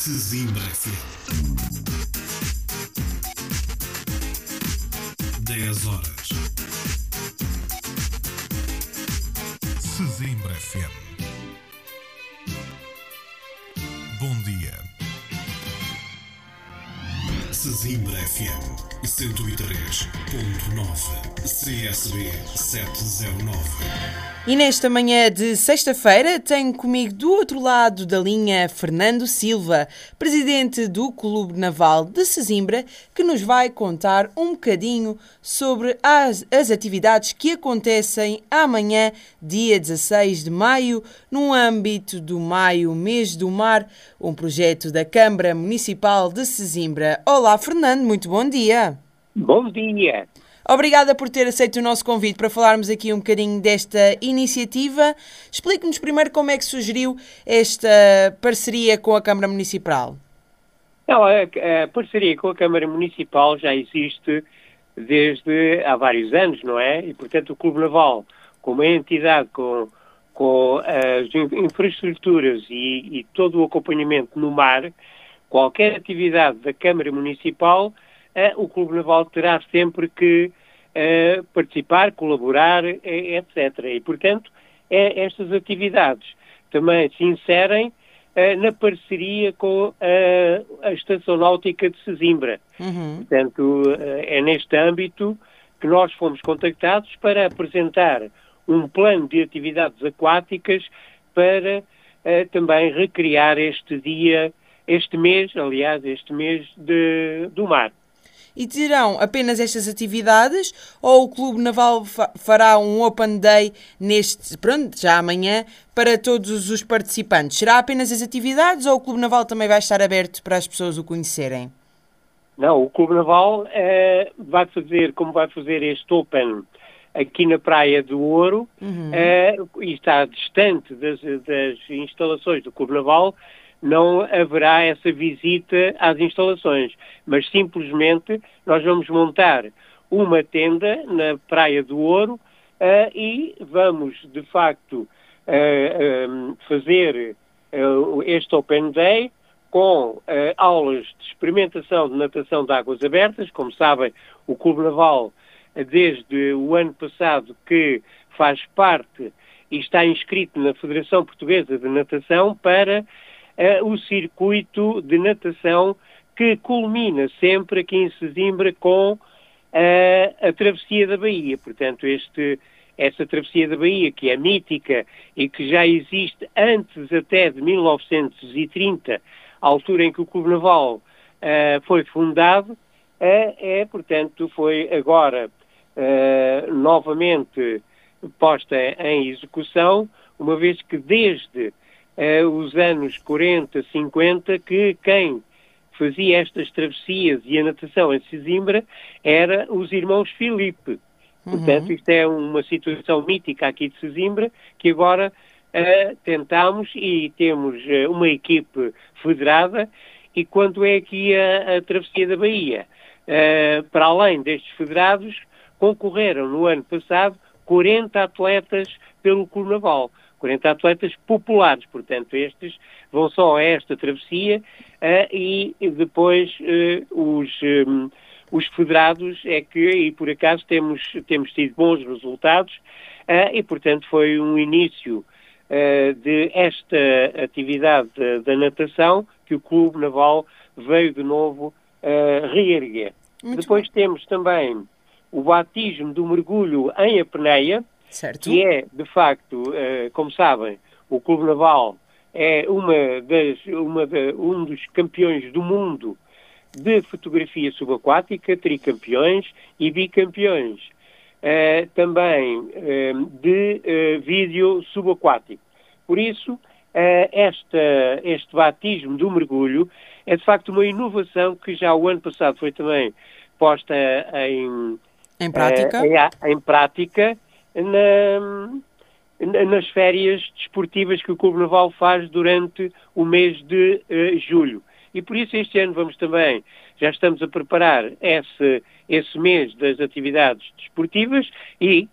Sesimbra FM. 10 horas. Sesimbra FM. Bom dia. Sesimbra FM 103.9 CSB 709. E nesta manhã de sexta-feira tenho comigo do outro lado da linha Fernando Silva, presidente do Clube Naval de Sesimbra, que nos vai contar um bocadinho sobre as atividades que acontecem amanhã, dia 16 de maio, no âmbito do Maio Mês do Mar, um projeto da Câmara Municipal de Sesimbra. Olá, Fernando, muito bom dia. Bom dia. Obrigada por ter aceito o nosso convite para falarmos aqui um bocadinho desta iniciativa. Explique-nos primeiro como é que surgiu esta parceria com a Câmara Municipal. A parceria com a Câmara Municipal já existe desde há vários anos, não é? E, portanto, o Clube Naval, como é entidade com as infraestruturas e todo o acompanhamento no mar, qualquer atividade da Câmara Municipal, o Clube Naval terá sempre que participar, colaborar, etc. E, portanto, estas atividades também se inserem na parceria com a Estação Náutica de Sesimbra. Portanto, é neste âmbito que nós fomos contactados para apresentar um plano de atividades aquáticas para também recriar este mês do mar. E terão apenas estas atividades ou o Clube Naval fará um Open Day já amanhã, para todos os participantes? Será apenas as atividades ou o Clube Naval também vai estar aberto para as pessoas o conhecerem? Não, o Clube Naval vai fazer este Open aqui na Praia do Ouro, e está distante das instalações do Clube Naval. Não haverá essa visita às instalações, mas simplesmente nós vamos montar uma tenda na Praia do Ouro e vamos, de facto, fazer este Open Day com aulas de experimentação de natação de águas abertas. Como sabem, o Clube Naval, desde o ano passado, que faz parte e está inscrito na Federação Portuguesa de Natação para o circuito de natação que culmina sempre aqui em Sesimbra com a Travessia da Baía. Portanto, essa Travessia da Baía, que é mítica e que já existe antes até de 1930, a altura em que o Clube Naval foi fundado, portanto, foi agora novamente posta em execução, uma vez que desde os anos 40, 50, que quem fazia estas travessias e a natação em Sesimbra era os irmãos Filipe. Portanto, isto é uma situação mítica aqui de Sesimbra, que agora tentamos e temos uma equipe federada. E quando é aqui a Travessia da Baía, para além destes federados, concorreram no ano passado 40 atletas pelo Clube Naval. 40 atletas populares, portanto, estes vão só a esta travessia e depois os federados e por acaso temos tido bons resultados e, portanto, foi um início de esta atividade da natação que o Clube Naval veio de novo reerguer. Depois temos também o batismo do mergulho em apneia, certo. Que é, de facto, como sabem, o Clube Naval é um dos campeões do mundo de fotografia subaquática, tricampeões e bicampeões também de vídeo subaquático. Por isso, este batismo do mergulho é, de facto, uma inovação que já o ano passado foi também posta em prática nas férias desportivas que o Clube Naval faz durante o mês de julho. E por isso este ano já estamos a preparar esse mês das atividades desportivas e